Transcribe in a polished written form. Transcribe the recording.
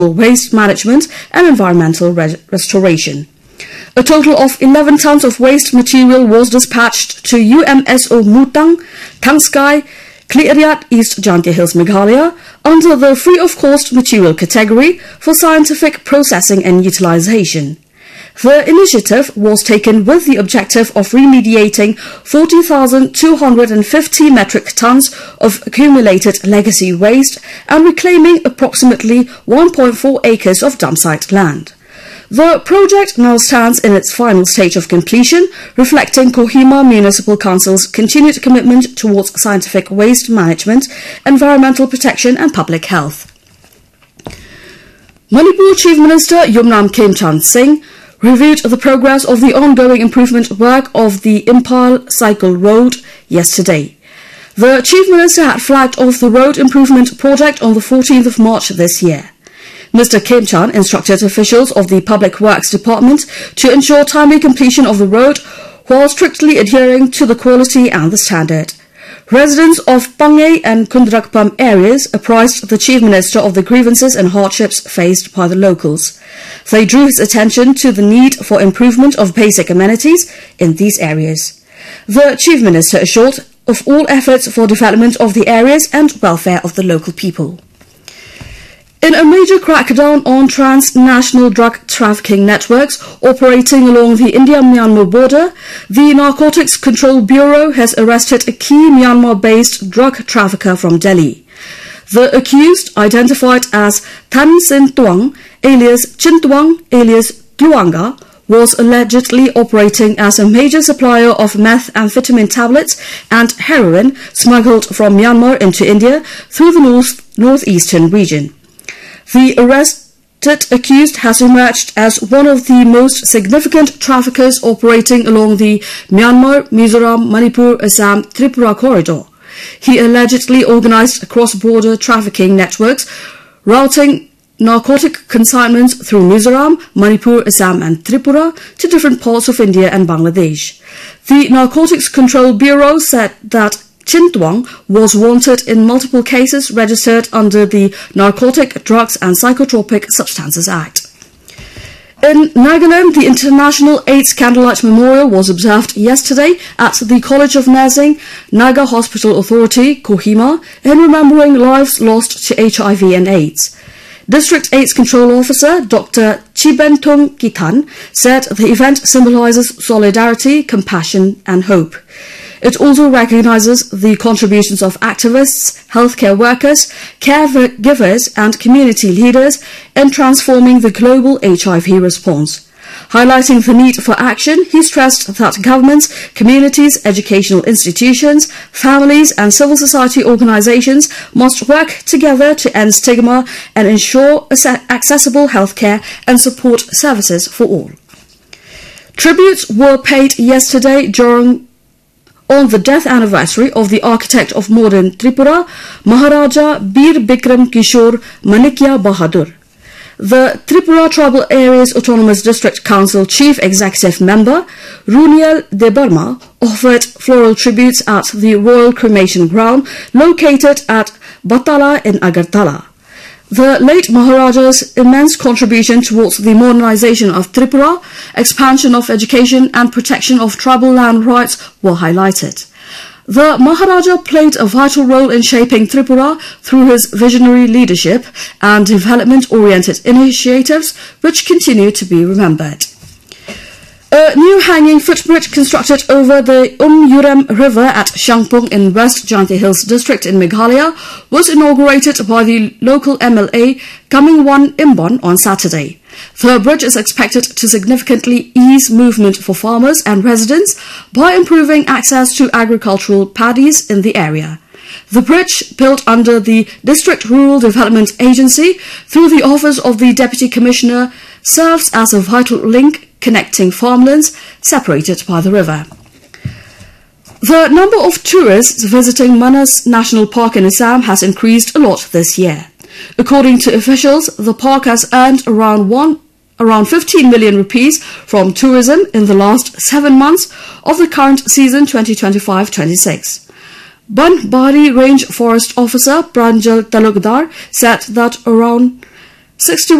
waste management and environmental restoration. A total of 11 tons of waste material was dispatched to UMSO Mutang, Tangskai, Kliariat, East Jantia Hills, Meghalaya, under the free of cost material category for scientific processing and utilization. The initiative was taken with the objective of remediating 40,250 metric tons of accumulated legacy waste and reclaiming approximately 1.4 acres of dump site land. The project now stands in its final stage of completion, reflecting Kohima Municipal Council's continued commitment towards scientific waste management, environmental protection and public health. Manipur Chief Minister Yumnam Khemchand Singh reviewed the progress of the ongoing improvement work of the Impal Cycle Road yesterday. The Chief Minister had flagged off the road improvement project on the 14th of March this year. Mr. Khemchand instructed officials of the Public Works Department to ensure timely completion of the road while strictly adhering to the quality and the standard. Residents of Pangay and Kundrakpam areas apprised the Chief Minister of the grievances and hardships faced by the locals. They drew his attention to the need for improvement of basic amenities in these areas. The Chief Minister assured of all efforts for development of the areas and welfare of the local people. In a major crackdown on transnational drug trafficking networks operating along the India-Myanmar border, the Narcotics Control Bureau has arrested a key Myanmar-based drug trafficker from Delhi. The accused, identified as Tan Sin Tuang, alias Chin Tuang, alias Tuanga, was allegedly operating as a major supplier of methamphetamine tablets and heroin smuggled from Myanmar into India through the northeastern region. The arrested accused has emerged as one of the most significant traffickers operating along the Myanmar, Mizoram, Manipur, Assam, Tripura corridor. He allegedly organized cross-border trafficking networks, routing narcotic consignments through Mizoram, Manipur, Assam and Tripura to different parts of India and Bangladesh. The Narcotics Control Bureau said that Chin Tuang was wanted in multiple cases registered under the Narcotic, Drugs and Psychotropic Substances Act. In Nagaland, the International AIDS Candlelight Memorial was observed yesterday at the College of Nursing, Naga Hospital Authority, Kohima, in remembering lives lost to HIV and AIDS. District AIDS Control Officer Dr. Chibentung Kitan said the event symbolizes solidarity, compassion and hope. It also recognizes the contributions of activists, healthcare workers, caregivers and community leaders in transforming the global HIV response. Highlighting the need for action, he stressed that governments, communities, educational institutions, families and civil society organizations must work together to end stigma and ensure accessible healthcare and support services for all. Tributes were paid yesterday on the death anniversary of the architect of modern Tripura, Maharaja Bir Bikram Kishore Manikya Bahadur. The Tripura Tribal Areas Autonomous District Council Chief Executive Member, Runiel Debarma, offered floral tributes at the Royal Cremation Ground located at Batala in Agartala. The late Maharaja's immense contribution towards the modernization of Tripura, expansion of education and protection of tribal land rights were highlighted. The Maharaja played a vital role in shaping Tripura through his visionary leadership and development-oriented initiatives which continue to be remembered. A new hanging footbridge constructed over the Yurem River at Shangpung in West Jantia Hills district in Meghalaya was inaugurated by the local MLA Kamingwan Imbon on Saturday. The bridge is expected to significantly ease movement for farmers and residents by improving access to agricultural paddies in the area. The bridge, built under the District Rural Development Agency through the Office of the Deputy Commissioner, serves as a vital link connecting farmlands separated by the river. The number of tourists visiting Manas National Park in Assam has increased a lot this year. According to officials, the park has earned around 15 million rupees from tourism in the last 7 months of the current season 2025-26. Banbari Range Forest Officer Pranjal Talukdar said that around 61